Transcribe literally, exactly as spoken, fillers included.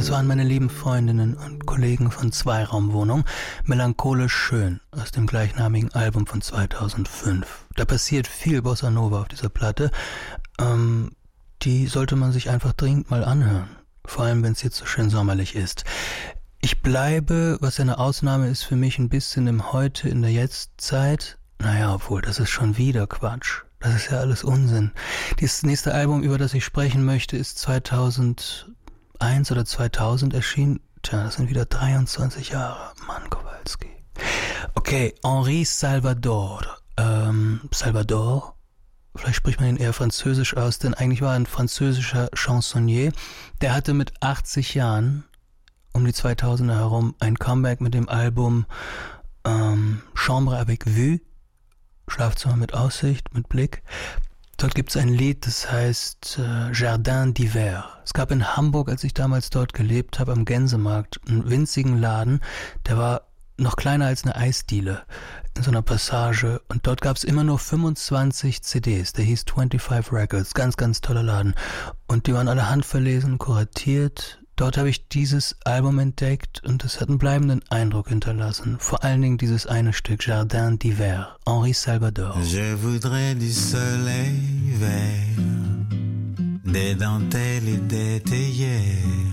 Das waren meine lieben Freundinnen und Kollegen von Zweiraumwohnung, Melancholisch schön, aus dem gleichnamigen Album von zweitausendfünf. Da passiert viel Bossa Nova auf dieser Platte. Ähm, die sollte man sich einfach dringend mal anhören, vor allem wenn es jetzt so schön sommerlich ist. Ich bleibe, was ja eine Ausnahme ist für mich, ein bisschen im Heute, in der Jetztzeit. Naja, obwohl, das ist schon wieder Quatsch. Das ist ja alles Unsinn. Das nächste Album, über das ich sprechen möchte, ist zweitausendeins oder zweitausend erschienen. Tja, das sind wieder dreiundzwanzig Jahre. Mann, Kowalski. Okay, Henri Salvador. Ähm, Salvador? Vielleicht spricht man ihn eher französisch aus, denn eigentlich war er ein französischer Chansonnier. Der hatte mit achtzig Jahren, um die zweitausender herum, ein Comeback mit dem Album ähm, Chambre avec Vue. Schlafzimmer mit Aussicht, mit Blick. Dort gibt es ein Lied, das heißt äh, Jardin d'Hiver. Es gab in Hamburg, als ich damals dort gelebt habe, am Gänsemarkt, einen winzigen Laden, der war noch kleiner als eine Eisdiele in so einer Passage. Und dort gab es immer nur fünfundzwanzig C Ds. Der hieß fünfundzwanzig Records. Ganz, ganz toller Laden. Und die waren alle handverlesen, kuratiert. Dort habe ich dieses Album entdeckt und es hat einen bleibenden Eindruck hinterlassen. Vor allen Dingen dieses eine Stück, Jardin d'Hiver, Henri Salvador. Je voudrais du soleil vert, des dentelles et des théières,